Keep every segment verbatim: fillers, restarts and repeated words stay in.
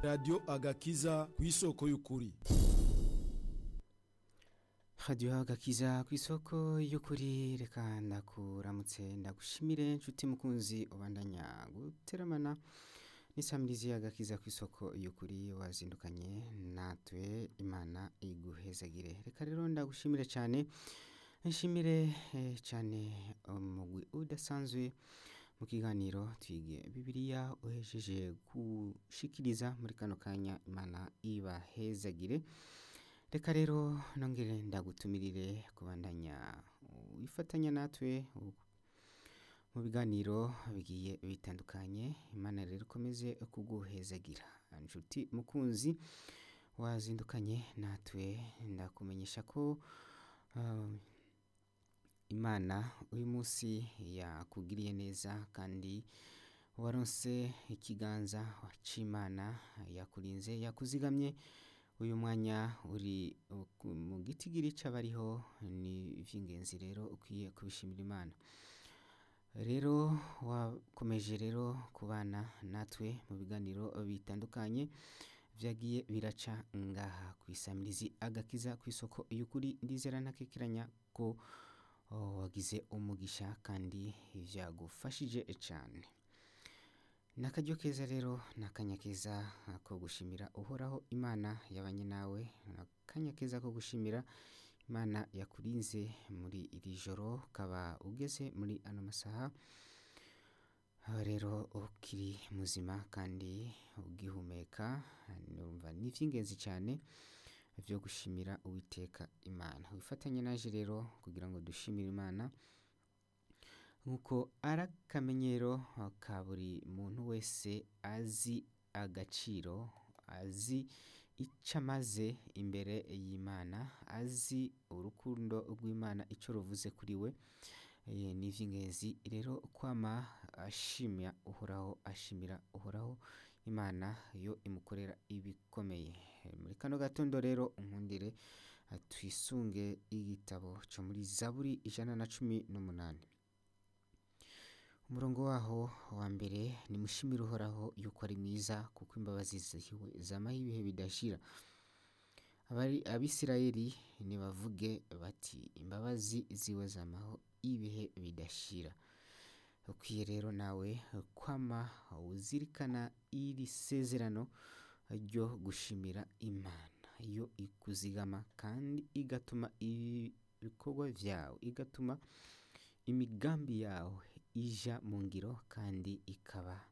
Radio Agakiza kw'isoko y'ukuri. Radio Agakiza kw'isoko y'ukuri, reka ndakuramutse ndagushimire nshuti mukunzi ubandanya guteramana n'isamirizi y'Agakiza kw'isoko y'ukuri, wazindukanye natwe, Imana iguhezagire. Reka rero ndagushimire cyane, nshimire eh, cyane umugwi udasanzwe mu kiganiro twige Bibiliya uhejeje gushikiriza muri kano kanya. Imana ibahezagire. Reka rero nongere ndagutumirire kubandanya wifatanya natwe mu biganiro bigiye bitandukanye. Imana rero ikomeze kuguhezagira. Nshuti mukunzi wazindukanye natwe, ndakumenyesha ko uh, Imana uyu munsi yakugiriye neza kandi waronse ikiganza c'Imana, yakurinze yakuzigamye. Uyu mwanya uri mu gitigiri c'abariho, ni vy'ingenzi rero ukwiye kubishimira Imana. Rero wakomeje rero kubana natwe mu biganiro bitandukanye vyagiye biraca ngaha kw'isamirizi Agakiza kw'isoko y'ukuri. Ndizera ntakekiranya ko oh, wagize umugisha kandi vyagufashije cane. Nakaryo keza rero, nakanya keza ko gushimira uhoraho Imana yabanye nawe, nakanya keza ko gushimira Imana yakurinze muri iri joro, kaba ugeze muri ano masaha rero ukiri muzima kandi ugihumeka. Numva ni vy'ingenzi cyane vyo gushimira Uwiteka Imana. Wifatanye naje rero kugira ngo dushimire Imana nkuko arakamenyero ka buri muntu wese azi agaciro, azi icamaze imbere y'Imana, azi urukundo rw'Imana ico ruvuze kuri we. E, ni vy'ingenzi rero kwama ashimira uhoraho, ashimira uhoraho Imana yo imukorera ibikomeye. Muri kano gatondo rero unkundire twisunge igitabo cyo muri Zaburi ijana na cumi n'umunani, umurongo waho wa mbere: nimushimire uhoraho yuko ari mwiza, kuko imbabazi ziwe zamaho ibihe bidashira. Abari Abisirayeli nibavuge bati, imbabazi ziwe zamaho ibihe bidashira. Ukwiye rero nawe kwama uzirikana iri sezerano ryo gushimira Imana, yo ikuzigama kandi igatuma ibikorwa vyawe, igatuma imigambi yawe ija mu ngiro, kandi ikaba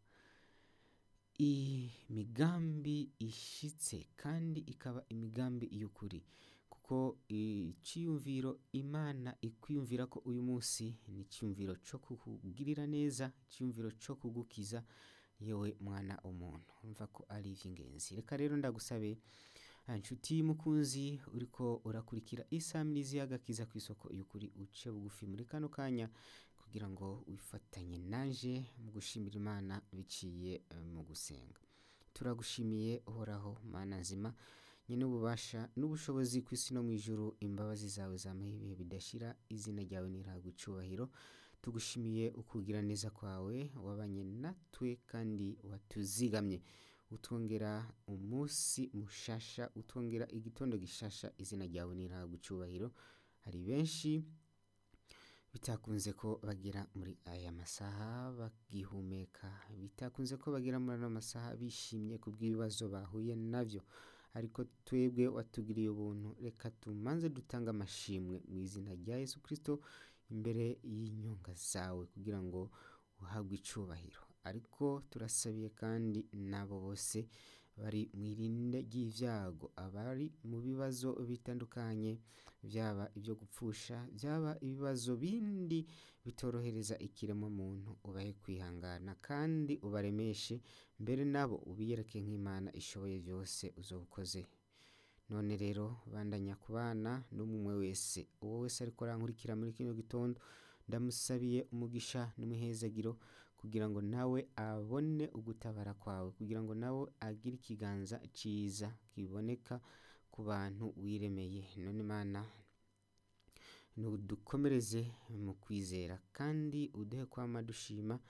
imigambi ishitse kandi ikaba imigambi y'ukuri. Kuko iciyumviro Imana ikwiyumvira ko uyu munsi ni iciyumviro co kukugirira neza, iciyumviro co kugukiza yewe mwana w'umuntu. Umva ko ari ivy'ingenzi. Reka rero ndagusabe nshuti mukunzi uriko urakurikira isamirizi y'Agakiza kw'isoko y'ukuri, uce bugufi muri kano kanya kugira ngo wifatanye nanje mu gushimira Imana biciye mu gusenga. Turagushimiye uhoraho Mana nzima, nyene ububasha n'ubushobozi kw'isi no mw'ijuru. Imbabazi zawe zamaho ibihe bidashira, izina ryawe nirihabwe icubahiro. Tugushimiye ukugira neza kwawe, wabanye natwe kandi watuzigamye, utwongera umunsi mushasha, utwongera igitondo gishasha. Izina ryawe nirihabwe icubahiro. Hari benshi bitakunze ko bagera muri aya masaha bagihumeka, bitakunze ko bagera muri ano masaha bishimye kubw'ibibazo bahuye navyo, ariko twebwe watugiriye ubuntu. Reka tumanze dutanga amashimwe mu izina rya Yesu Kristo imbere y'inyonga zawe kugira ngo uhabwe icubahiro. Ariko turasabiye kandi nabo bose bari mw'irinde ry'ivyago, abari mu bibazo bitandukanye, vyaba ibyo gupfusha, vyaba ibibazo bindi bitorohereza ikiremwa muntu, ubahe kwihangana kandi ubaremeshe, mbere nabo ubiyereke nk'Imana ishoboye vyose uzobukoze. None rero bandanya kubana n'umwe wese, uwo wese ariko arankurikira muri kino gitondo, ndamusabiye umugisha n'umuhezagiro kugira ngo nawe abone ugutabara kwawe, kugira ngo nawe agire ikiganza ciza kiboneka ku bantu wiremeye. None Imana nudukomereze mu kwizera kandi uduhe kwama dushima